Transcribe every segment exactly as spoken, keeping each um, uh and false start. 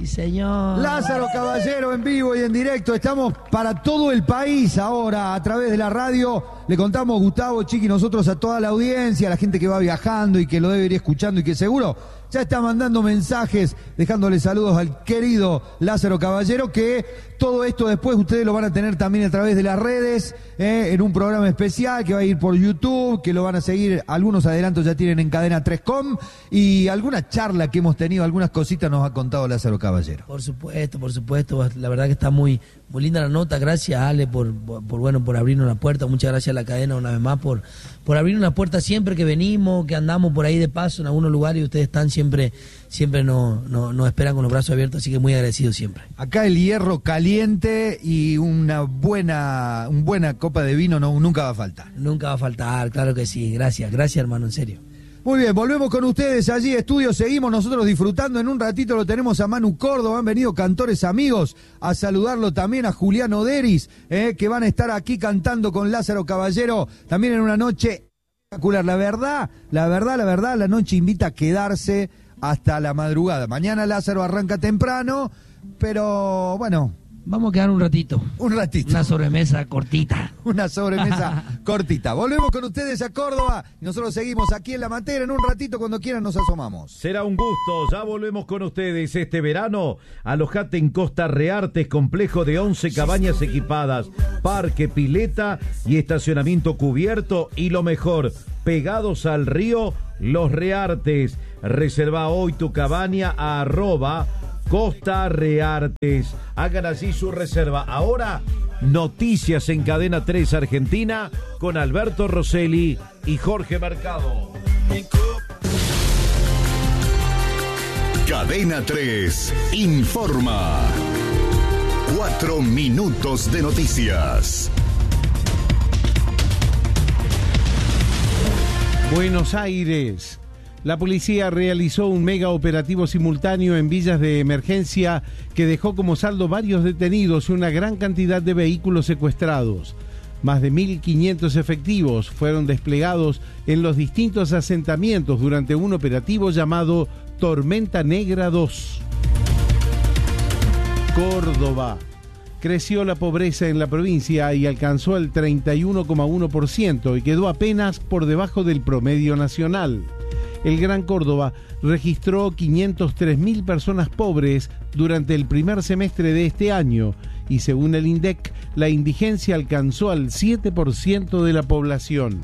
Sí, señor. Lázaro Caballero en vivo y en directo. Estamos para todo el país ahora a través de la radio. Le contamos, Gustavo, Chiqui, nosotros a toda la audiencia, a la gente que va viajando y que lo debe ir escuchando y que seguro ya está mandando mensajes, dejándole saludos al querido Lázaro Caballero, que todo esto después ustedes lo van a tener también a través de las redes, eh, en un programa especial que va a ir por YouTube, que lo van a seguir, algunos adelantos ya tienen en Cadena tres punto com, y alguna charla que hemos tenido, algunas cositas nos ha contado Lázaro Caballero. Por supuesto, por supuesto, la verdad que está muy, muy linda la nota. Gracias, Ale, por, por, por bueno, por abrirnos la puerta. Muchas gracias a la cadena una vez más por, por abrirnos la puerta siempre que venimos, que andamos por ahí de paso en algunos lugares y ustedes están siempre, siempre nos, nos, nos esperan con los brazos abiertos, así que muy agradecido siempre. Acá el hierro caliente y una buena, una buena copa de vino no, nunca va a faltar. Nunca va a faltar, claro que sí. Gracias, gracias, hermano, en serio. Muy bien, volvemos con ustedes allí, estudio, seguimos nosotros disfrutando. En un ratito lo tenemos a Manu Córdoba, han venido cantores amigos a saludarlo también, a Julián Oderis, eh, que van a estar aquí cantando con Lázaro Caballero, también en una noche espectacular. La verdad, la verdad, la verdad, la noche invita a quedarse hasta la madrugada. Mañana Lázaro arranca temprano, pero bueno... Vamos a quedar un ratito. Un ratito. Una sobremesa cortita. Una sobremesa cortita. Volvemos con ustedes a Córdoba. Nosotros seguimos aquí en La Mantera. En un ratito, cuando quieran, nos asomamos. Será un gusto. Ya volvemos con ustedes este verano. Alojate en Costa Reartes, complejo de once cabañas equipadas, parque, pileta y estacionamiento cubierto. Y lo mejor, pegados al río, Los Reartes. Reserva hoy tu cabaña a arroba Costa Reartes. Hagan así su reserva. Ahora, noticias en Cadena tres Argentina con Alberto Rosselli y Jorge Mercado. Cadena tres informa. Cuatro minutos de noticias. Buenos Aires. La policía realizó un mega operativo simultáneo en villas de emergencia que dejó como saldo varios detenidos y una gran cantidad de vehículos secuestrados. Más de mil quinientos efectivos fueron desplegados en los distintos asentamientos durante un operativo llamado Tormenta Negra dos. Córdoba. Creció la pobreza en la provincia y alcanzó el treinta y uno coma uno por ciento y quedó apenas por debajo del promedio nacional. El Gran Córdoba registró quinientas tres mil personas pobres durante el primer semestre de este año y según el INDEC, la indigencia alcanzó al siete por ciento de la población.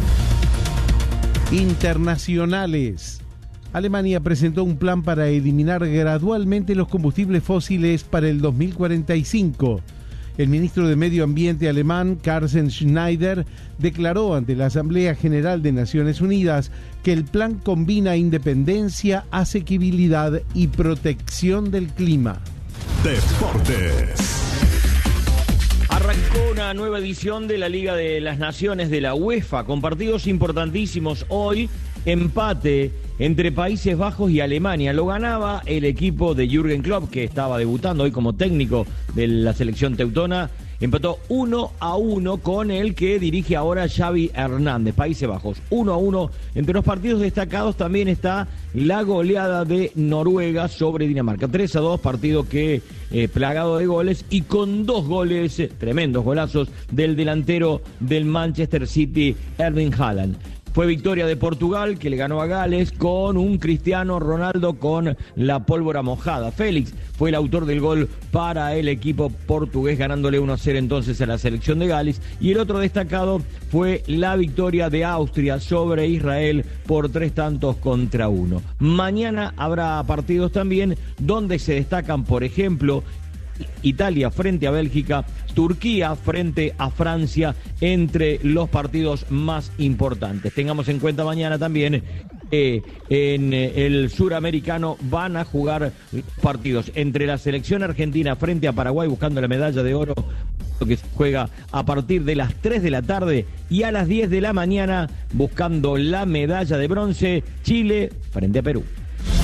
Internacionales. Alemania presentó un plan para eliminar gradualmente los combustibles fósiles para el dos mil cuarenta y cinco. El ministro de Medio Ambiente alemán, Carsten Schneider, declaró ante la Asamblea General de Naciones Unidas que el plan combina independencia, asequibilidad y protección del clima. Deportes. Arrancó una nueva edición de la Liga de las Naciones de la UEFA, con partidos importantísimos hoy. Empate entre Países Bajos y Alemania. Lo ganaba el equipo de Jürgen Klopp, que estaba debutando hoy como técnico de la selección teutona. Empató uno a uno con el que dirige ahora Xavi Hernández, Países Bajos. uno a uno. Entre los partidos destacados también está la goleada de Noruega sobre Dinamarca. tres a dos, partido que eh, plagado de goles y con dos goles, eh, tremendos golazos, del delantero del Manchester City, Erling Haaland. Fue victoria de Portugal, que le ganó a Gales con un Cristiano Ronaldo con la pólvora mojada. Félix fue el autor del gol para el equipo portugués, ganándole uno a cero entonces a la selección de Gales. Y el otro destacado fue la victoria de Austria sobre Israel por tres tantos contra uno. Mañana habrá partidos también donde se destacan, por ejemplo, Italia frente a Bélgica, Turquía frente a Francia, entre los partidos más importantes. Tengamos en cuenta mañana también eh, en el suramericano van a jugar partidos entre la selección argentina frente a Paraguay buscando la medalla de oro, que se juega a partir de las tres de la tarde, y a las diez de la mañana buscando la medalla de bronce, Chile frente a Perú.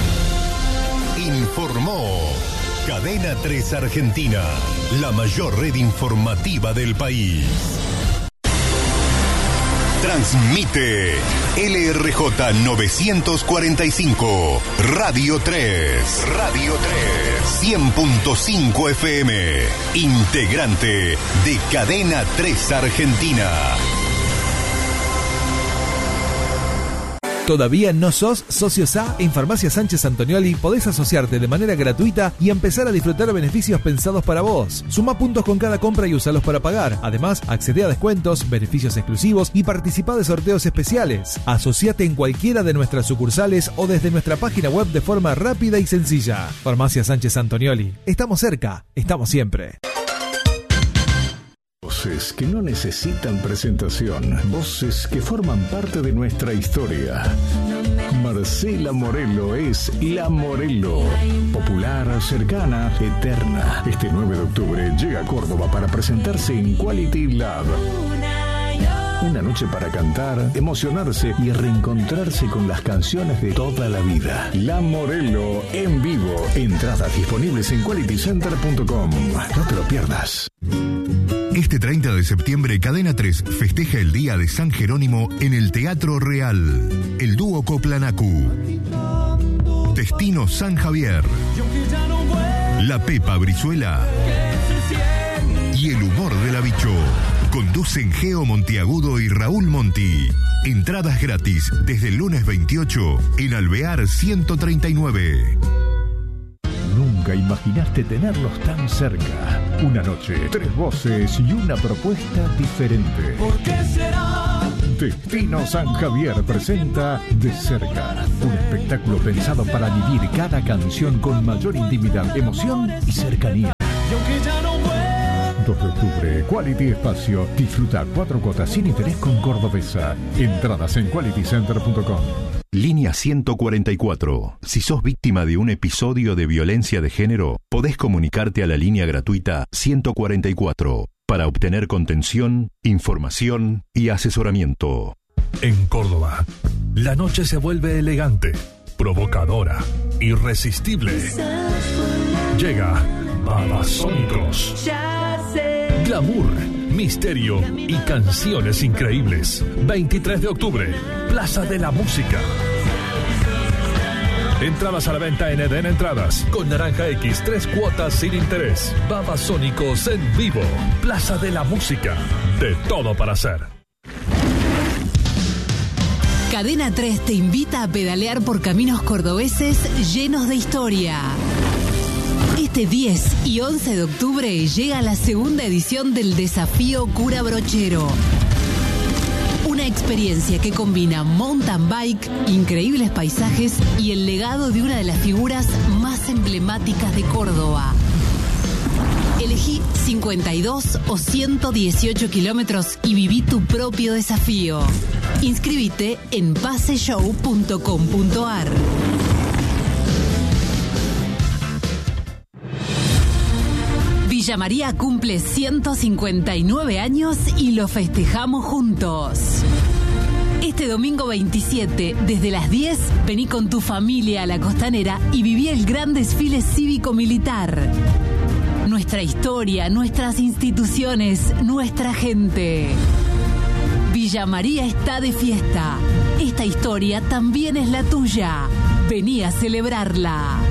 Informó Cadena tres Argentina, la mayor red informativa del país. Transmite L R J novecientos cuarenta y cinco, Radio tres. Radio tres. cien punto cinco F M. Integrante de Cadena tres Argentina. ¿Todavía no sos socio S A? En Farmacia Sánchez Antonioli podés asociarte de manera gratuita y empezar a disfrutar beneficios pensados para vos. Suma puntos con cada compra y usalos para pagar. Además, accede a descuentos, beneficios exclusivos y participa de sorteos especiales. Asociate en cualquiera de nuestras sucursales o desde nuestra página web de forma rápida y sencilla. Farmacia Sánchez Antonioli. Estamos cerca, estamos siempre. Voces que no necesitan presentación, voces que forman parte de nuestra historia. Marcela Morelo es La Morelo, popular, cercana, eterna. Este nueve de octubre llega a Córdoba para presentarse en Quality Lab. Una noche para cantar, emocionarse y reencontrarse con las canciones de toda la vida. La Morelo en vivo. Entradas disponibles en quality center punto com. No te lo pierdas. Este treinta de septiembre, Cadena tres festeja el Día de San Jerónimo en el Teatro Real. El dúo Coplanacu, Destino San Javier, La Pepa Brizuela y El Humor de la Bicho. Conducen Geo Montiagudo y Raúl Monti. Entradas gratis desde el lunes veintiocho en Alvear ciento treinta y nueve. Nunca imaginaste tenerlos tan cerca. Una noche, tres voces y una propuesta diferente. ¿Por qué será? Destino San Javier presenta De Cerca, un espectáculo pensado para vivir cada canción con mayor intimidad, emoción y cercanía. Y aunque ya no vuelva. dos de octubre, Quality Espacio. Disfruta cuatro cuotas sin interés con Cordobesa. Entradas en quality center punto com. Línea ciento cuarenta y cuatro. Si sos víctima de un episodio de violencia de género, podés comunicarte a la línea gratuita ciento cuarenta y cuatro para obtener contención, información y asesoramiento. En Córdoba, la noche se vuelve elegante, provocadora, irresistible. Llega Babasónicos. Glamour, misterio y canciones increíbles. veintitrés de octubre, Plaza de la Música. Entradas a la venta en Eden Entradas. Con Naranja X, tres cuotas sin interés. Babasónicos en vivo. Plaza de la Música. De todo para hacer. Cadena tres te invita a pedalear por caminos cordobeses llenos de historia. Este diez y once de octubre llega la segunda edición del Desafío Cura Brochero. Una experiencia que combina mountain bike, increíbles paisajes y el legado de una de las figuras más emblemáticas de Córdoba. Elegí cincuenta y dos o ciento dieciocho kilómetros y viví tu propio desafío. Inscríbete en paseshow punto com punto ar. Villa María cumple ciento cincuenta y nueve años y lo festejamos juntos. Este domingo veintisiete, desde las diez, vení con tu familia a la Costanera y viví el gran desfile cívico-militar. Nuestra historia, nuestras instituciones, nuestra gente. Villa María está de fiesta. Esta historia también es la tuya. Vení a celebrarla.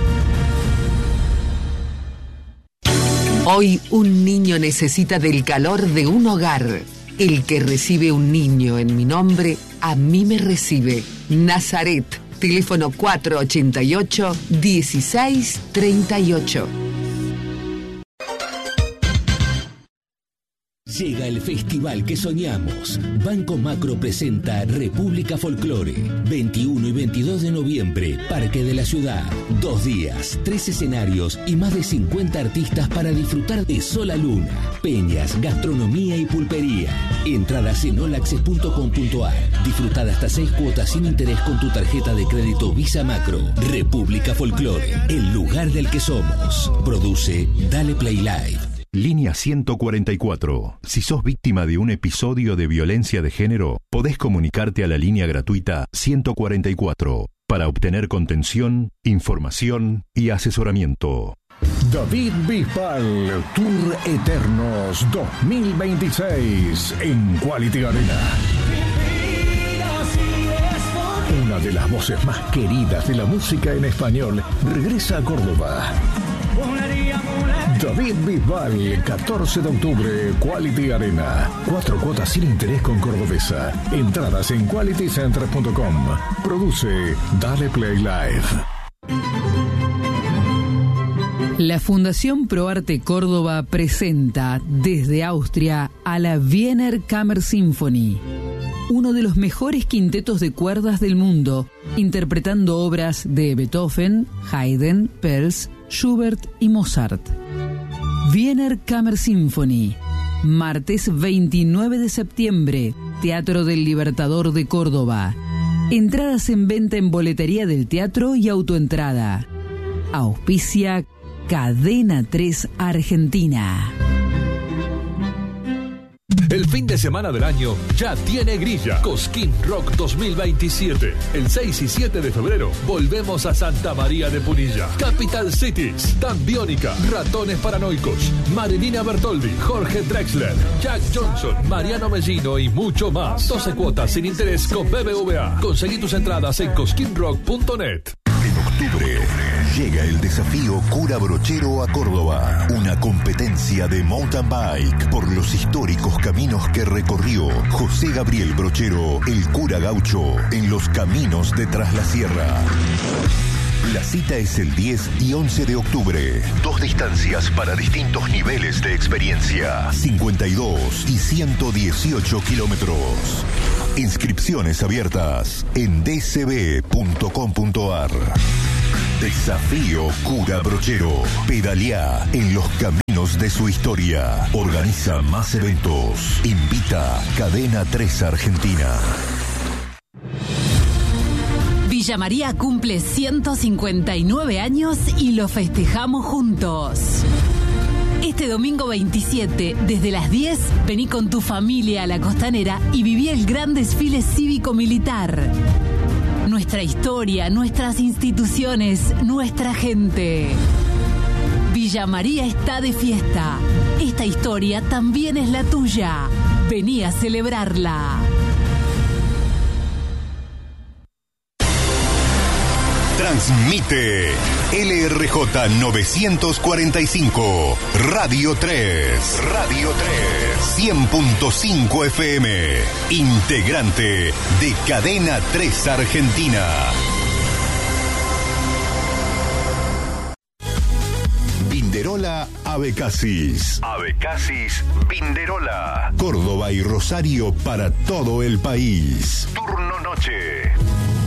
Hoy un niño necesita del calor de un hogar. El que recibe un niño en mi nombre, a mí me recibe. Nazaret, teléfono cuatro ochenta y ocho, dieciséis treinta y ocho. Llega el festival que soñamos. Banco Macro presenta República Folclore. veintiuno y veintidós de noviembre, Parque de la Ciudad. Dos días, tres escenarios y más de cincuenta artistas para disfrutar de Sola Luna, peñas, gastronomía y pulpería. Entradas en all access punto com punto ar. Disfrutar hasta seis cuotas sin interés con tu tarjeta de crédito Visa Macro. República Folclore, el lugar del que somos. Produce Dale Play Live. Línea ciento cuarenta y cuatro. Si sos víctima de un episodio de violencia de género, podés comunicarte a la línea gratuita ciento cuarenta y cuatro para obtener contención, información y asesoramiento. David Bisbal, Tour Eternos dos mil veintiséis en Quality Arena. Una de las voces más queridas de la música en español regresa a Córdoba. David Bisbal, catorce de octubre, Quality Arena. Cuatro cuotas sin interés con Cordobesa. Entradas en quality center punto com. Produce Dale Play Live. La Fundación ProArte Córdoba presenta desde Austria a la Wiener Kammersymphonie, uno de los mejores quintetos de cuerdas del mundo, interpretando obras de Beethoven, Haydn, Pels, Schubert y Mozart. Wiener Kammersymphonie, martes veintinueve de septiembre, Teatro del Libertador de Córdoba. Entradas en venta en boletería del teatro y autoentrada. Auspicia Cadena tres Argentina. El fin de semana del año ya tiene grilla. Cosquín Rock dos mil veintisiete. El seis y siete de febrero volvemos a Santa María de Punilla. Capital Cities, Dan Biónica, Ratones Paranoicos, Marilina Bertoldi, Jorge Drexler, Jack Johnson, Mariano Mellino y mucho más. doce cuotas sin interés con B B V A. Conseguí tus entradas en cosquín rock punto net. En octubre llega el desafío Cura Brochero a Córdoba, una competencia de mountain bike por los históricos caminos que recorrió José Gabriel Brochero, el cura gaucho, en los caminos de Tras la Sierra. La cita es el diez y once de octubre. Dos distancias para distintos niveles de experiencia. cincuenta y dos y ciento dieciocho kilómetros. Inscripciones abiertas en d c b punto com punto a r. Desafío Cura Brochero. Pedalea en los caminos de su historia. Organiza más eventos. Invita Cadena tres Argentina. Villa María cumple ciento cincuenta y nueve años y lo festejamos juntos. Este domingo veintisiete, desde las diez, vení con tu familia a la Costanera y viví el gran desfile cívico-militar. Nuestra historia, nuestras instituciones, nuestra gente. Villa María está de fiesta. Esta historia también es la tuya. Vení a celebrarla. Transmite L R J novecientos cuarenta y cinco, Radio tres. Radio tres. cien punto cinco F M. Integrante de Cadena tres Argentina. Vinderola Abecasis. Abecasis Vinderola. Córdoba y Rosario para todo el país. Turno noche.